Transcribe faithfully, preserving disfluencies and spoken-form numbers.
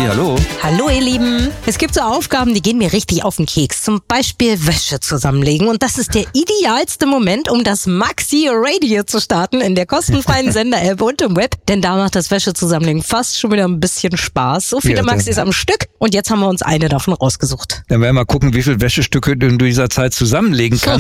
hallo. Hallo ihr Lieben. Es gibt so Aufgaben, die gehen mir richtig auf den Keks. Zum Beispiel Wäsche zusammenlegen. Und das ist der idealste Moment, um das Maxi Radio zu starten in der kostenfreien Sender-App und im Web. Denn da macht das Wäsche zusammenlegen fast schon wieder ein bisschen Spaß. So viele ja, Maxis am Stück. Und jetzt haben wir uns eine davon rausgesucht. Dann werden wir mal gucken, wie viele Wäschestücke du in dieser Zeit zusammenlegen kannst.